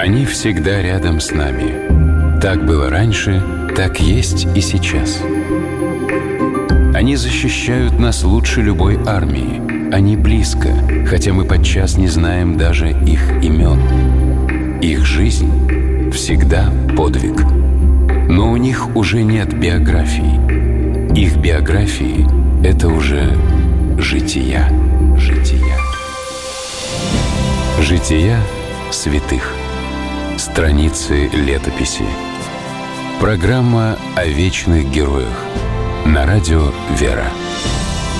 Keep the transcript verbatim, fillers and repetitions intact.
Они всегда рядом с нами. Так было раньше, так есть и сейчас. Они защищают нас лучше любой армии. Они близко, хотя мы подчас не знаем даже их имен. Их жизнь всегда подвиг. Но у них уже нет биографий. Их биографии — это уже жития. Жития. Жития святых. Страницы летописи. Программа о вечных героях. На радио «Вера».